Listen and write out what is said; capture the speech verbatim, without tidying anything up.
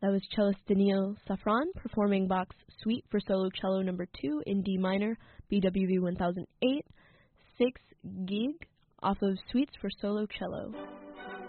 That was cellist Daniil Safran performing Bach's Suite for Solo Cello Number two in D minor, B W V one thousand eight, six gig, off of Suites for Solo Cello.